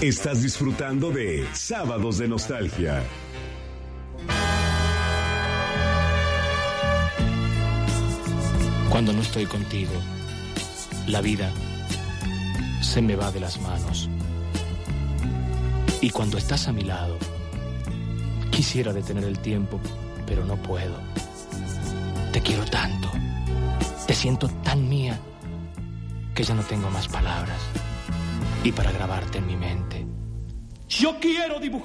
Estás disfrutando de Sábados de Nostalgia. Cuando no estoy contigo, la vida se me va de las manos. Y cuando estás a mi lado, quisiera detener el tiempo, pero no puedo. Te quiero tanto, te siento tan mía, que ya no tengo más palabras. Y para grabarte en mi mente, yo quiero dibujar